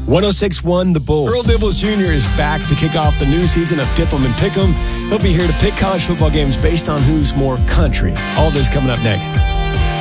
106.1 The Bull. Earl Dibbles Jr. is back to kick off the new season of Dip 'em and Pick 'em. He'll be here to pick college football games based on who's more country. All this coming up next.